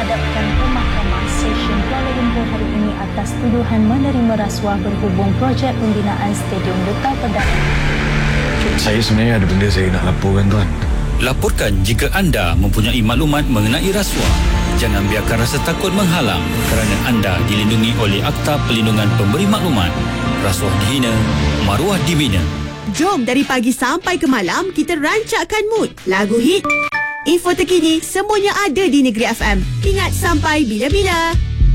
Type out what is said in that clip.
dihadapkan ke Mahkamah Session Kuala Lumpur hari ini atas tuduhan menerima rasuah berhubung projek pembinaan Stadium Duta Perdana. Saya sebenarnya ada benda saya nak laporkan, Tuan. Laporkan jika anda mempunyai maklumat mengenai rasuah. Jangan biarkan rasa takut menghalang kerana anda dilindungi oleh Akta Perlindungan Pemberi Maklumat. Rasuah dihina, maruah dibina. Jom dari pagi sampai ke malam kita rancakkan mood. Lagu hit, info terkini, semuanya ada di Negeri FM. Ingat sampai bila-bila.